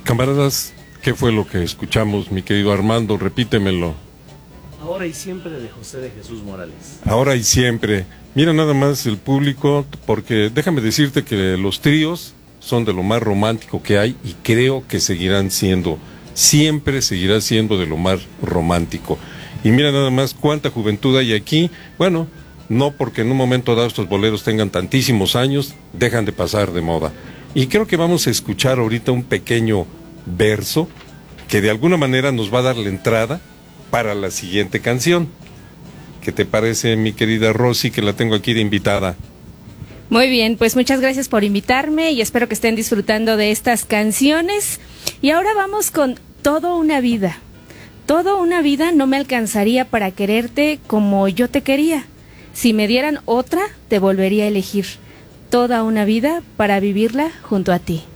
Camaradas, ¿qué fue lo que escuchamos, mi querido Armando? Repítemelo. Ahora y siempre, de José de Jesús Morales. Ahora y siempre. Mira nada más el público, porque déjame decirte que los tríos son de lo más romántico que hay y creo que seguirán siendo, siempre seguirá siendo de lo más romántico. Y mira nada más cuánta juventud hay aquí. Bueno, no porque en un momento dado estos boleros tengan tantísimos años, dejan de pasar de moda. Y creo que vamos a escuchar ahorita un pequeño verso que de alguna manera nos va a dar la entrada para la siguiente canción. ¿Qué te parece, mi querida Rosy, que la tengo aquí de invitada? Muy bien, pues muchas gracias por invitarme y espero que estén disfrutando de estas canciones. Y ahora vamos con Toda una vida. Toda una vida no me alcanzaría para quererte como yo te quería. Si me dieran otra, te volvería a elegir. Toda una vida para vivirla junto a ti.